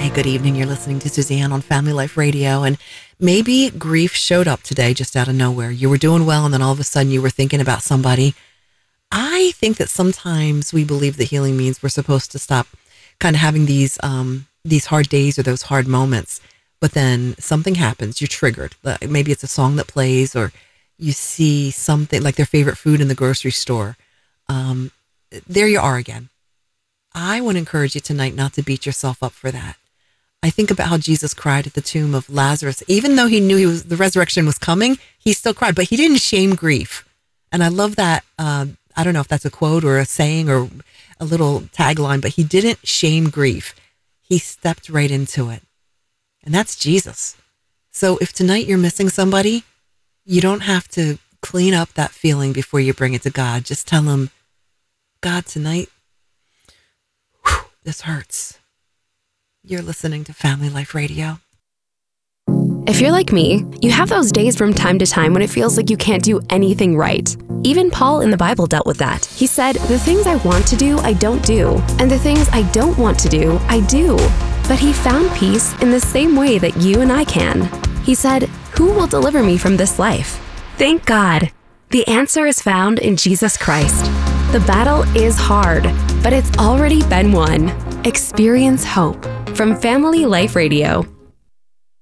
Hey, good evening. You're listening to Suzanne on Family Life Radio, and maybe grief showed up today just out of nowhere. You were doing well, and then all of a sudden you were thinking about somebody. I think that sometimes we believe that healing means we're supposed to stop kind of having these hard days or those hard moments, but then something happens. You're triggered. Maybe it's a song that plays, or you see something like their favorite food in the grocery store. There you are again. I want to encourage you tonight not to beat yourself up for that. I think about how Jesus cried at the tomb of Lazarus. Even though he knew the resurrection was coming, he still cried, but he didn't shame grief. And I love that. I don't know if that's a quote or a saying or a little tagline, but he didn't shame grief. He stepped right into it. And that's Jesus. So if tonight you're missing somebody, you don't have to clean up that feeling before you bring it to God. Just tell him, God, tonight, this hurts. You're listening to Family Life Radio. If you're like me, you have those days from time to time when it feels like you can't do anything right. Even Paul in the Bible dealt with that. He said, the things I want to do, I don't do. And the things I don't want to do, I do. But he found peace in the same way that you and I can. He said, who will deliver me from this life? Thank God. The answer is found in Jesus Christ. The battle is hard, but it's already been won. Experience hope from Family Life Radio.